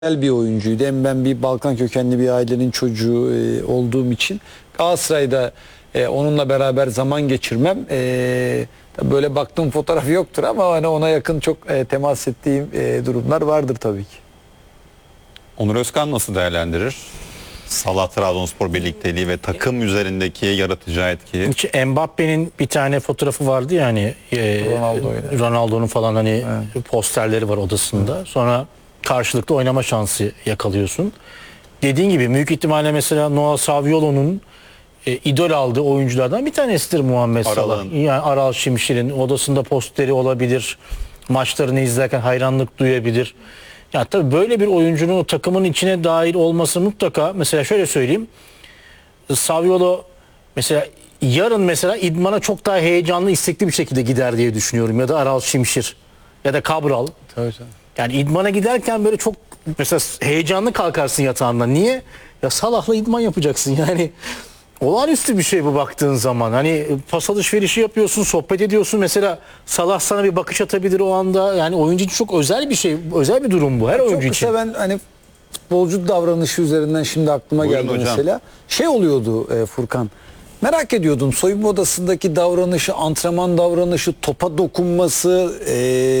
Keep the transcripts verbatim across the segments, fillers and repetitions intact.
bir oyuncuydu. Hem ben bir Balkan kökenli bir ailenin çocuğu e, olduğum için Galatasaray'da e, onunla beraber zaman geçirmem e, böyle baktığım fotoğrafı yoktur ama hani ona yakın çok e, temas ettiğim e, durumlar vardır tabii ki. Onur Özkan nasıl değerlendirir? Salah Trabzonspor birlikteliği ve takım üzerindeki yaratıcı etki. Hiç Mbappe'nin bir tane fotoğrafı vardı ya hani e, Ronaldo'yla. Ronaldo'nun falan hani posterleri var odasında. Sonra karşılıklı oynama şansı yakalıyorsun. Dediğin gibi büyük ihtimalle mesela Noah Saviolo'nun e, idol aldığı oyunculardan bir tanesidir Muhammed Salah. Aral'ın. Yani Aral Şimşir'in odasında posteri olabilir. Maçlarını izlerken hayranlık duyabilir. Ya tabii böyle bir oyuncunun o takımın içine dahil olması mutlaka, mesela şöyle söyleyeyim. Saviolo mesela yarın mesela idmana çok daha heyecanlı, istekli bir şekilde gider diye düşünüyorum. Ya da Aral Şimşir ya da Cabral. Tabii tabii. Yani idmana giderken böyle çok mesela heyecanlı kalkarsın yatağından. Niye? Ya Salah'la idman yapacaksın yani. Olağanüstü bir şey bu baktığın zaman. Hani pas alışverişi yapıyorsun, sohbet ediyorsun. Mesela Salah sana bir bakış atabilir o anda. Yani oyuncu için çok özel bir şey, özel bir durum bu. Her Çok oyuncu kısa için. ben hani futbolcu davranışı üzerinden şimdi aklıma Buyurun geldi hocam. mesela. Şey oluyordu e, Furkan. Merak ediyordum soyunma odasındaki davranışı, antrenman davranışı, topa dokunması, e,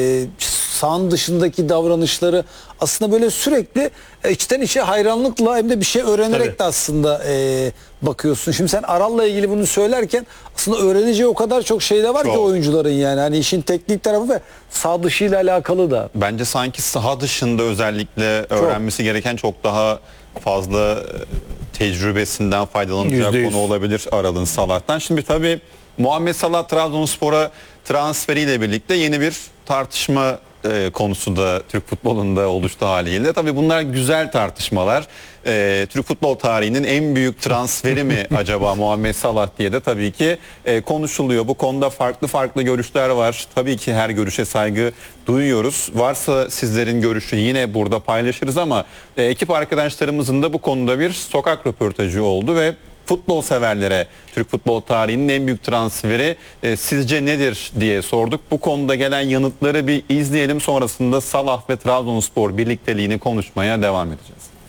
sahanın dışındaki davranışları aslında böyle sürekli e, içten içe hayranlıkla hem de bir şey öğrenerek Tabii. de aslında e, bakıyorsun. Şimdi sen Aral'la ilgili bunu söylerken aslında öğreneceği o kadar çok şey de var ki Çok. oyuncuların yani. Hani işin teknik tarafı ve sağ dışıyla alakalı da. Bence sanki saha dışında özellikle öğrenmesi gereken çok daha fazla e, tecrübesinden faydalanacak Yüzde yüz. konu olabilir Aral'ın Salah'tan. Şimdi tabii Muhammed Salah Trabzonspor'a transferiyle birlikte yeni bir tartışma e, konusu da Türk futbolunda oluştu haliyle. Tabii bunlar güzel tartışmalar. E, Türk futbol tarihinin en büyük transferi mi acaba Muhammed Salah diye de tabii ki e, konuşuluyor. Bu konuda farklı farklı görüşler var. Tabii ki her görüşe saygı duyuyoruz. Varsa sizlerin görüşü yine burada paylaşırız ama e, ekip arkadaşlarımızın da bu konuda bir sokak röportajı oldu ve futbol severlere Türk futbol tarihinin en büyük transferi e, sizce nedir diye sorduk. Bu konuda gelen yanıtları bir izleyelim, sonrasında Salah ve Trabzonspor birlikteliğini konuşmaya devam edeceğiz.